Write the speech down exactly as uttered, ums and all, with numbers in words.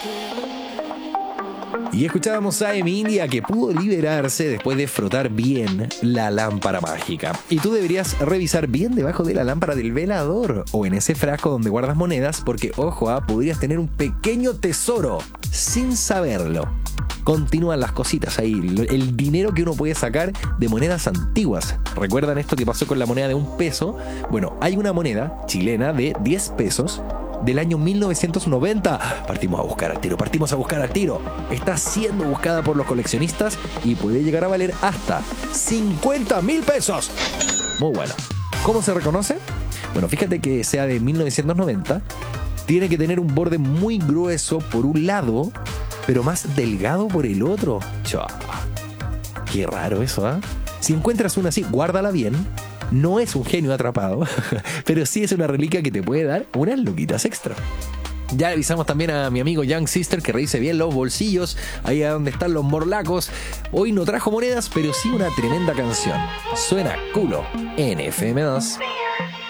Y escuchábamos a Emi India, que pudo liberarse después de frotar bien la lámpara mágica. Y tú deberías revisar bien debajo de la lámpara del velador o en ese frasco donde guardas monedas, porque ojo, ¿ah? podrías tener un pequeño tesoro sin saberlo. Continúan las cositas ahí, el dinero que uno puede sacar de monedas antiguas. ¿Recuerdan esto que pasó con la moneda de un peso? Bueno, hay una moneda chilena de diez pesos del año mil novecientos noventa. Partimos a buscar al tiro, partimos a buscar al tiro. Está siendo buscada por los coleccionistas y puede llegar a valer hasta cincuenta mil pesos. Muy bueno. ¿Cómo se reconoce? Bueno, fíjate que sea de mil novecientos noventa, tiene que tener un borde muy grueso por un lado, pero más delgado por el otro. Chua. Qué raro eso, ¿ah? ¿eh? Si encuentras una así, guárdala bien. No es un genio atrapado, pero sí es una reliquia que te puede dar unas luquitas extra. Ya le avisamos también a mi amigo Young Sister que revise bien los bolsillos, ahí a donde están los morlacos. Hoy no trajo monedas, pero sí una tremenda canción. Suena culo en F M dos.